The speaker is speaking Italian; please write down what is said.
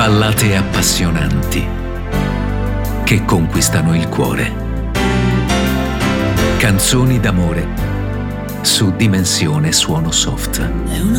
Ballate appassionanti che conquistano il cuore. Canzoni d'amore su Dimensione Suono Soft. È una